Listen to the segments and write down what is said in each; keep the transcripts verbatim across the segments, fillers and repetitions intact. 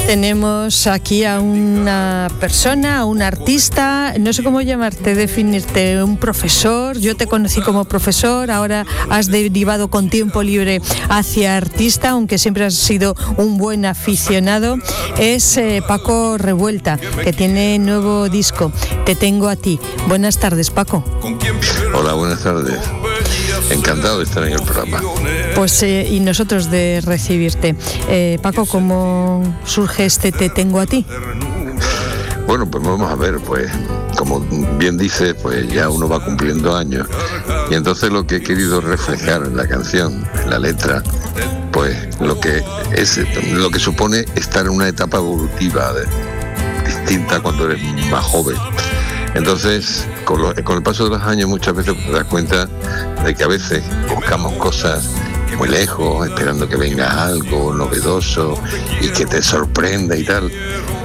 Tenemos aquí a una persona, a un artista, no sé cómo llamarte, definirte, un profesor. Yo te conocí como profesor, ahora has derivado con tiempo libre hacia artista, aunque siempre has sido un buen aficionado. Es eh, Paco Revuelta, que tiene nuevo disco, Te tengo a ti. Buenas tardes, Paco. Hola, buenas tardes. Encantado de estar en el programa. Pues eh, y nosotros de recibirte. Eh, Paco, ¿cómo surge este Te tengo a ti? Bueno, pues vamos a ver, pues como bien dice, pues ya uno va cumpliendo años y entonces lo que he querido reflejar en la canción, en la letra, pues lo que es, lo que supone estar en una etapa evolutiva de, distinta cuando eres más joven. Entonces, con, lo, con el paso de los años muchas veces te das cuenta de que a veces buscamos cosas muy lejos, esperando que venga algo novedoso y que te sorprenda y tal.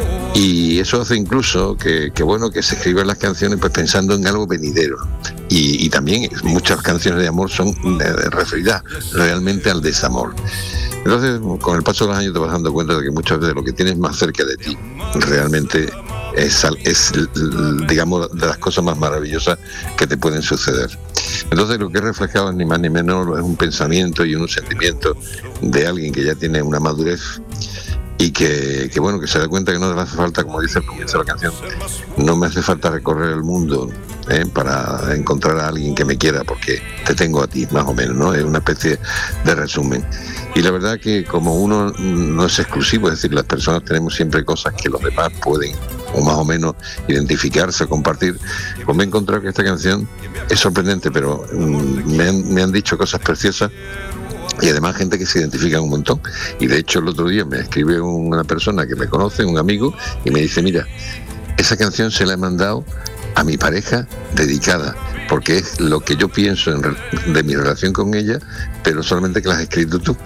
Y eso hace incluso que, que bueno, que se escriban las canciones pues pensando en algo venidero. Y, y también muchas canciones de amor son de, de referidas realmente al desamor. Entonces, con el paso de los años te vas dando cuenta de que muchas veces lo que tienes más cerca de ti realmente es, es digamos, de las cosas más maravillosas que te pueden suceder. Entonces lo que he reflejado ni más ni menos es un pensamiento y un sentimiento de alguien que ya tiene una madurez y que, que bueno, que se da cuenta que no le hace falta, como dice el comienzo de la canción, no me hace falta recorrer el mundo ¿eh? para encontrar a alguien que me quiera, porque te tengo a ti, más o menos, ¿no? Es una especie de resumen. Y la verdad que como uno no es exclusivo, es decir, las personas tenemos siempre cosas que los demás pueden o más o menos identificarse, compartir, pues me he encontrado que esta canción es sorprendente, pero mm, me, han, me han dicho cosas preciosas. Y además gente que se identifica un montón. Y de hecho el otro día me escribe una persona que me conoce, un amigo, y me dice, mira, esa canción se la he mandado a mi pareja dedicada, porque es lo que yo pienso en, de mi relación con ella, pero solamente que la has escrito tú.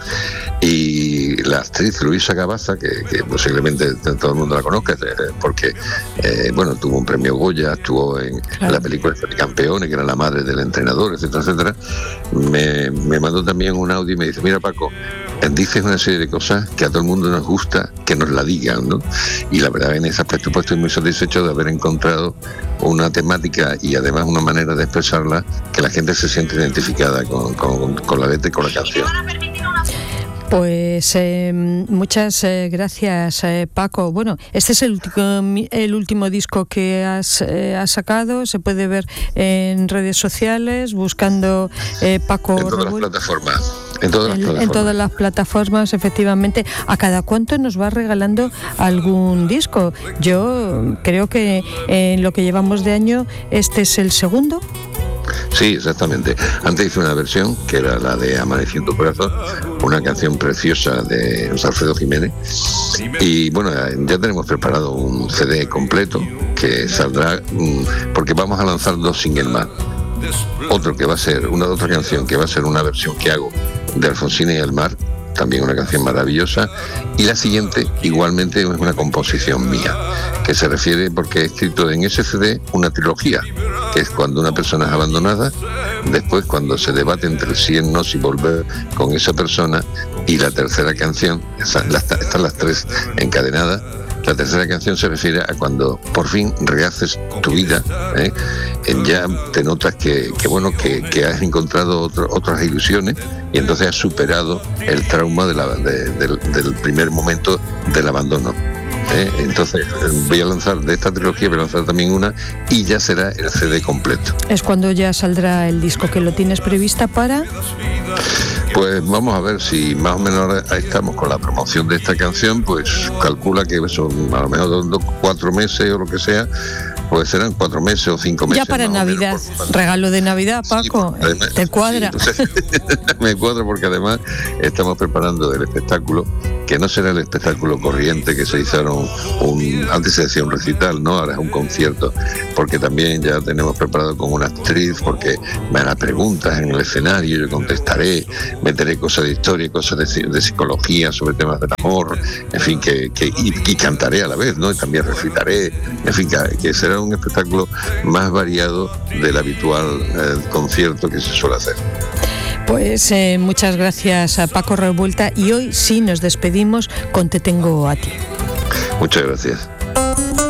Y la actriz Luisa Cabaza, que, que posiblemente todo el mundo la conozca, porque eh, bueno, tuvo un premio Goya, estuvo en, claro. en la película de Campeones, que era la madre del entrenador, etcétera, etcétera, me, me mandó también un audio y me dice, mira Paco, dices una serie de cosas que a todo el mundo nos gusta que nos la digan, ¿no? Y la verdad, en ese aspecto pues estoy muy satisfecho de haber encontrado una temática y además una manera de expresarla que la gente se siente identificada con, con, con la letra y con la canción. Pues eh, muchas eh, gracias, eh, Paco. Bueno, este es el último, el último disco que has, eh, has sacado. Se puede ver en redes sociales buscando eh, Paco En todas Revuelta. las plataformas. En todas las en, plataformas. En todas las plataformas, efectivamente. ¿A cada cuánto nos va regalando algún disco? Yo creo que en lo que llevamos de año, este es el segundo. Sí, exactamente. Antes hice una versión que era la de Amanecí en tu corazón, una canción preciosa de Alfredo Jiménez. Y bueno, ya tenemos preparado un C D completo que saldrá, porque vamos a lanzar dos singles más. Otro que va a ser, una otra canción que va a ser una versión que hago de Alfonsina y el mar, también una canción maravillosa, y la siguiente igualmente es una composición mía, que se refiere, porque he escrito en ese C D una trilogía, que es cuando una persona es abandonada, después cuando se debate entre sí en no si volver con esa persona, y la tercera canción, están las, están las tres encadenadas. La tercera canción se refiere a cuando por fin rehaces tu vida, ¿eh? Ya te notas que, que bueno que, que has encontrado otro, otras ilusiones y entonces has superado el trauma de la, de, de, del primer momento del abandono. ¿eh? Entonces voy a lanzar de esta trilogía, voy a lanzar también una y ya será el C D completo. ¿Es cuando ya saldrá el disco, que lo tienes prevista para? Pues vamos a ver si más o menos estamos con la promoción de esta canción, pues calcula que son a lo mejor dos, cuatro meses o lo que sea, pues serán cuatro meses o cinco meses. Ya para Navidad, por... regalo de Navidad, Paco, sí, además, ¿te cuadra? Sí, entonces, me cuadra porque además estamos preparando el espectáculo, que no será el espectáculo corriente que se hicieron, un, antes se decía un recital, ¿no? Ahora es un concierto, porque también ya tenemos preparado con una actriz, porque me hará preguntas en el escenario, yo contestaré, meteré cosas de historia, cosas de, de psicología sobre temas del amor, en fin, que, que y, y cantaré a la vez, ¿no? Y también recitaré, en fin, que, que será un espectáculo más variado del habitual eh, concierto que se suele hacer. Pues eh, muchas gracias a Paco Revuelta, y hoy sí nos despedimos con Te tengo a ti. Muchas gracias.